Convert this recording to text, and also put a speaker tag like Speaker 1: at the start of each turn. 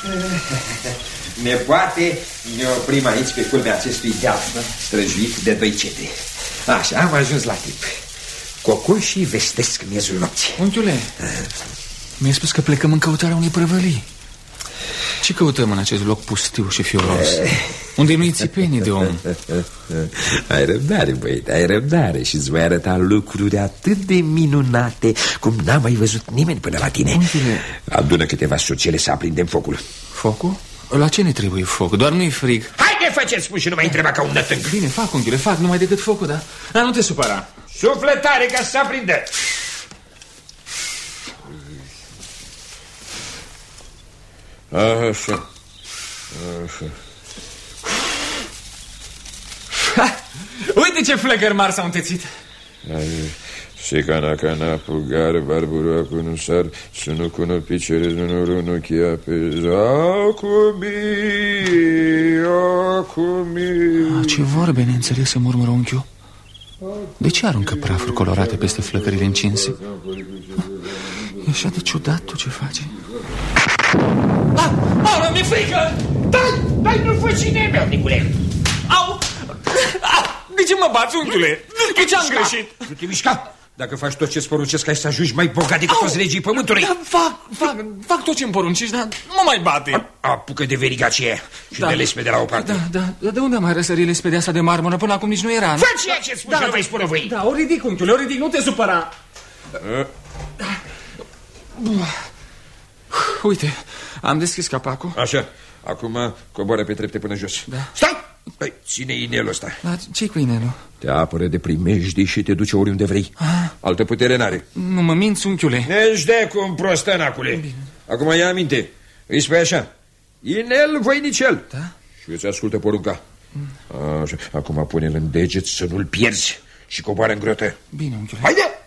Speaker 1: Nepoate, ne oprim aici pe culmea acestui deal străjuit de doi cete. Așa, am ajuns la timp. Cocoșii vestesc miezul nopții.
Speaker 2: Unchiule, mi-ai spus că plecăm în căutarea unei prăvălii. Ce căutăm în acest loc pustiu și fioros, unde nu-i țipenii de om?
Speaker 1: Ai răbdare, băiete, ai răbdare. Și-ți voi arăta lucruri atât de minunate cum n-a mai văzut nimeni până la tine.
Speaker 2: Unchiule,
Speaker 1: adună câteva sucele să aprindem focul.
Speaker 2: Focul? La ce ne trebuie foc? Doar nu-i frig.
Speaker 1: Haide, faceți spus și nu mai întreba ca un nătânc.
Speaker 2: Bine, fac, unchiule, fac, numai decât focul, da? Dar nu te supăra.
Speaker 1: Sufletare ca să se aprindă.
Speaker 3: Așa.
Speaker 2: Uite ce flăcări mari s-au întețit.
Speaker 3: Secana cana pugar barbura cunusar sunu cuno picere nu chia pe acumi.
Speaker 2: Ce vorbe neînțelese murmură unchiul. De ce aruncă prafuri colorate peste flăcările încinse? E așa de ciudat tu ce faci.
Speaker 1: Au, mi-e frică! Dai, nu fă cine meu, Nicule!
Speaker 2: Au! De ce mă bați, unchiule? De ce am greșit?
Speaker 1: Nu te mișca! Dacă faci tot ce-ți poruncesc, ai să ajungi mai bogat decât toți regii pământului.
Speaker 2: Fac tot ce-mi poruncești, dar nu mă mai bate.
Speaker 1: Apucă de veriga aceea și de lespede la o parte.
Speaker 2: Da, de unde mai răsări lespedea asta de marmură? Până acum nici nu era.
Speaker 1: Fă ceea ce-ți spun și nu mai spune voi.
Speaker 2: Da, o ridic, unchiule, o ridic, nu te supăra. Uite, am deschis capacul.
Speaker 3: Așa, acum coboară pe trepte până jos.
Speaker 2: Da.
Speaker 1: Stai! Păi, ține inelul ăsta.
Speaker 2: Dar ce-i cu inelul?
Speaker 1: Te apără de primejdii și te duce oriunde vrei. Altă putere n-are.
Speaker 2: Nu mă minți, unchiule.
Speaker 1: Ești de cum prostănacule. Acum ia aminte. Îi spui așa: inel voinicel.
Speaker 2: Da?
Speaker 1: Și îți ascultă porunca. Așa. Acum pune-l în deget să nu-l pierzi și coboară în grotă.
Speaker 2: Bine, unchiule.
Speaker 1: Haide!